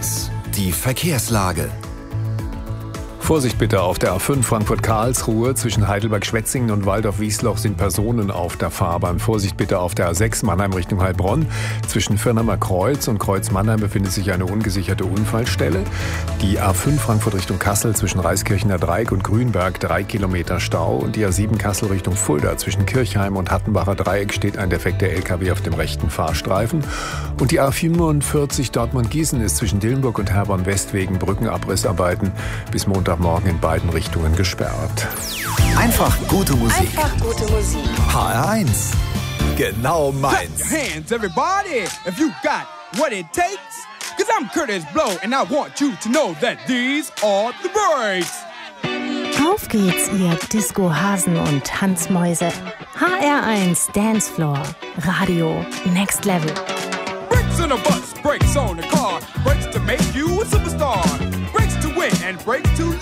HR1, die Verkehrslage. Vorsicht bitte, auf der A5 Frankfurt-Karlsruhe zwischen Heidelberg-Schwetzingen und Waldorf-Wiesloch sind Personen auf der Fahrbahn. Vorsicht bitte auf der A6 Mannheim Richtung Heilbronn. Zwischen Firnheimer Kreuz und Kreuz-Mannheim befindet sich eine ungesicherte Unfallstelle. Die A5 Frankfurt Richtung Kassel zwischen Reiskirchener Dreieck und Grünberg 3 Kilometer Stau. Und die A7 Kassel Richtung Fulda zwischen Kirchheim und Hattenbacher Dreieck steht ein defekter LKW auf dem rechten Fahrstreifen. Und die A45 Dortmund-Gießen ist zwischen Dillenburg und Herborn-West wegen Brückenabrissarbeiten bis Montagmorgen in beiden Richtungen gesperrt. Einfach gute Musik. Einfach gute Musik. HR1, genau meins. Clap your hands, everybody, if you got what it takes. Cause I'm Curtis Blow and I want you to know that these are the breaks. Auf geht's, ihr Disco-Hasen und Hansmäuse. HR1 Dancefloor. Radio Next Level. Brakes on a bus, brakes on a car, brakes to make you a superstar. Brakes to win and brakes to lose.